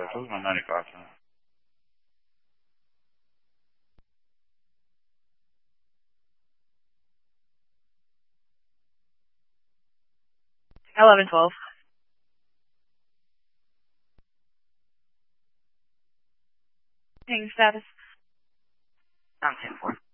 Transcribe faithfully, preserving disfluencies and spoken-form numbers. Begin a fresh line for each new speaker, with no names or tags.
Turtles, one ninety-five.
Eleven twelve. Ping status.
I'm ten four.